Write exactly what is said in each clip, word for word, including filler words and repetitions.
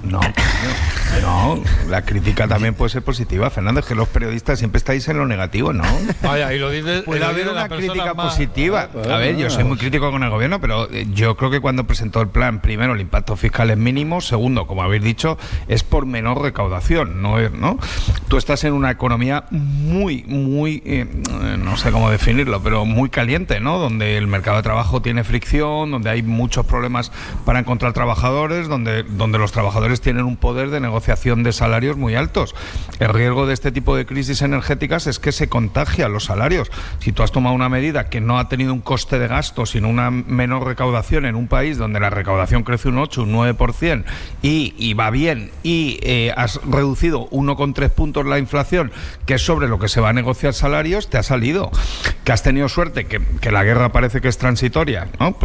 No, no, la crítica también puede ser positiva, Fernando, es que los periodistas siempre estáis en lo negativo, ¿no? Vaya, y lo dices, puede lo haber dice una crítica más... positiva. A ver, yo soy muy crítico con el gobierno, pero yo creo que cuando presentó el plan, primero, el impacto fiscal es mínimo, segundo, como habéis dicho, es por menor recaudación, no es, ¿no? Tú estás en una economía muy, muy, eh, no sé cómo definirlo, pero muy caliente, ¿no? Donde el mercado de trabajo tiene fricción, donde hay muchos problemas para encontrar trabajadores, donde, donde los trabajadores tienen un poder de negociación de salarios muy altos. El riesgo de este tipo de crisis energéticas es que se contagian los salarios. Si tú has tomado una medida que no ha tenido un coste de gasto, sino una menor recaudación en un país donde la recaudación crece un ocho, un nueve por ciento y, y va bien, y eh, has reducido uno coma tres puntos la inflación, que es sobre lo que se va a negociar salarios, te ha salido. Que has tenido suerte, que, que la guerra parece que es transitoria, ¿no?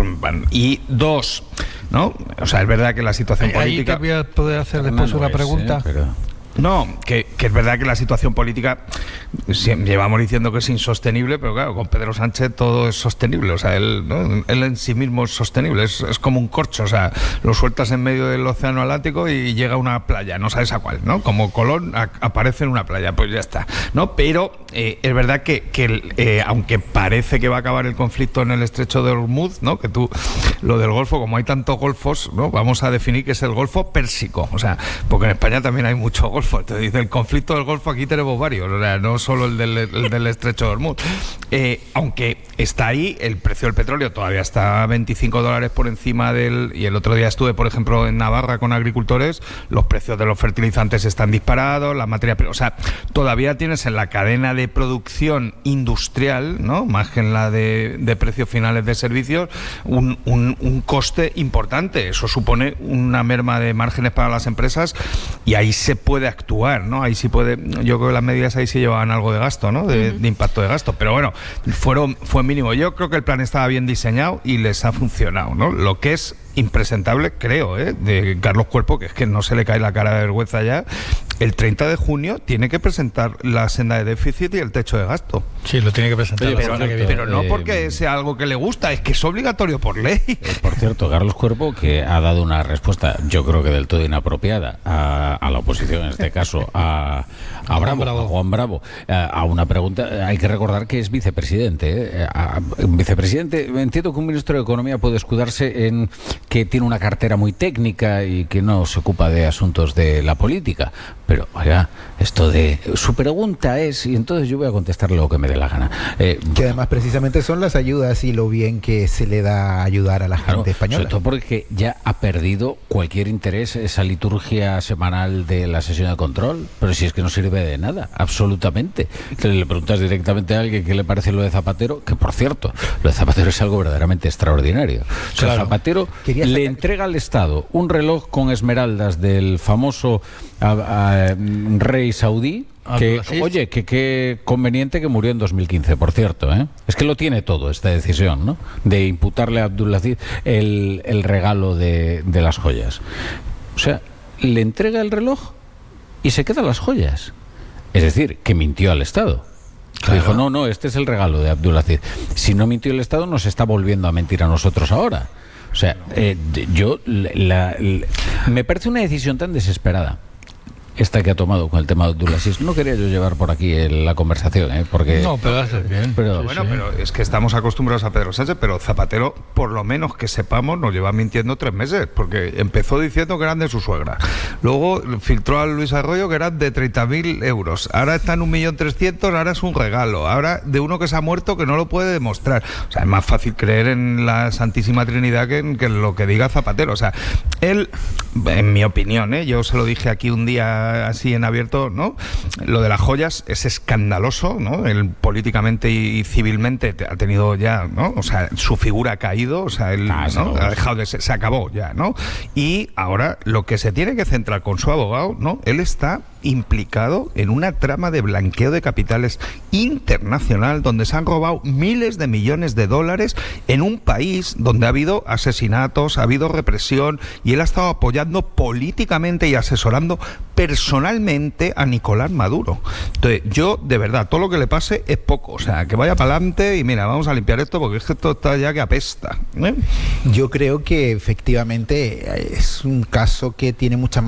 Y dos, ¿no? O sea, es verdad que la situación Ahí política... te voy a poder hacer después una pregunta. Eh, pero... No, que, que es verdad que la situación política si, llevamos diciendo que es insostenible, pero claro, con Pedro Sánchez todo es sostenible, o sea, él, ¿no? él en sí mismo es sostenible, es, es como un corcho, o sea, lo sueltas en medio del océano Atlántico y llega a una playa, no sabes a cuál, ¿no? Como Colón a, aparece en una playa, pues ya está, ¿no? Pero eh, es verdad que, que eh, aunque parece que va a acabar el conflicto en el estrecho de Hormuz, ¿no? Que tú, lo del Golfo, como hay tantos golfos, ¿no? Vamos a definir que es el Golfo Pérsico, o sea, porque en España también hay mucho golfo. Te dice el conflicto del Golfo, aquí tenemos varios, o sea, no solo el del, el del estrecho de Hormuz. Eh, aunque está ahí, el precio del petróleo todavía está a veinticinco dólares por encima del... Y el otro día estuve, por ejemplo, en Navarra con agricultores, los precios de los fertilizantes están disparados, la materia... O sea, todavía tienes en la cadena de producción industrial, ¿no? Más que en la de, de precios finales de servicios, un, un, un coste importante. Eso supone una merma de márgenes para las empresas y ahí se puede actuar, ¿no? Ahí sí puede, yo creo que las medidas ahí sí llevaban algo de gasto, ¿no? De, uh-huh. de impacto de gasto, pero bueno, fueron, fue mínimo. Yo creo que el plan estaba bien diseñado y les ha funcionado, ¿no? Lo que es impresentable, creo, ¿eh? De Carlos Cuerpo, que es que no se le cae la cara de vergüenza ya, el treinta de junio tiene que presentar la senda de déficit y el techo de gasto. Sí, lo tiene que presentar. Pero, pero, que pero no eh, porque sea algo que le gusta, es que es obligatorio por ley. Eh, por cierto, Carlos Cuerpo, que ha dado una respuesta, yo creo que del todo inapropiada, a, a la oposición, en este caso, a, a, Bravo, Bravo. a Juan Bravo, a, a una pregunta. Hay que recordar que es vicepresidente. ¿eh? A, un vicepresidente, entiendo que un ministro de Economía puede escudarse en que tiene una cartera muy técnica y que no se ocupa de asuntos de la política. Pero, oiga, esto de... Su pregunta es, y entonces yo voy a contestarle lo que me dé la gana. Eh, que además precisamente son las ayudas y lo bien que se le da a ayudar a la gente claro, española. Sobre todo porque ya ha perdido cualquier interés esa liturgia semanal de la sesión de control. Pero si es que no sirve de nada, absolutamente. Entonces le preguntas directamente a alguien qué le parece lo de Zapatero, que por cierto, lo de Zapatero es algo verdaderamente extraordinario. O sea, claro. Zapatero Quería le sacar... entrega al Estado un reloj con esmeraldas del famoso a, a, rey saudí, que, oye, que qué conveniente que murió en dos mil quince, por cierto, ¿eh? Es que lo tiene todo esta decisión, ¿no? De imputarle a Abdulaziz el, el regalo de, de las joyas. O sea, le entrega el reloj y se quedan las joyas. Es decir, que mintió al Estado. Claro. Dijo, no, no, este es el regalo de Abdulaziz. Si no mintió el Estado, nos está volviendo a mentir a nosotros ahora. O sea, eh, yo la, la, me parece una decisión tan desesperada esta que ha tomado con el tema de Abdulaziz. No quería yo llevar por aquí el, la conversación, ¿eh? Porque... No, pero haces bien. Pero, sí, bueno, sí. pero es que estamos acostumbrados a Pedro Sánchez, pero Zapatero, por lo menos que sepamos, nos lleva mintiendo tres meses, porque empezó diciendo que eran de su suegra. Luego filtró a Luis Arroyo que eran de treinta mil euros. Ahora está en un millón trescientos, ahora es un regalo. Ahora de uno que se ha muerto que no lo puede demostrar. O sea, es más fácil creer en la Santísima Trinidad que en, que en lo que diga Zapatero. O sea, él, en mi opinión, ¿eh? Yo se lo dije aquí un día así en abierto, ¿no? Lo de las joyas es escandaloso, ¿no? Él políticamente y civilmente ha tenido ya, ¿no? O sea, su figura ha caído, o sea, él, ah, ¿no? ha dejado de ser, se acabó ya, ¿no? Y ahora lo que se tiene que centrar con su abogado, ¿no? Él está implicado en una trama de blanqueo de capitales internacional donde se han robado miles de millones de dólares en un país donde ha habido asesinatos, ha habido represión y él ha estado apoyando políticamente y asesorando personalmente a Nicolás Maduro. Entonces, yo, de verdad, todo lo que le pase es poco, o sea, que vaya para adelante y mira, vamos a limpiar esto porque es que esto está ya que apesta, ¿eh? Yo creo que efectivamente es un caso que tiene mucha más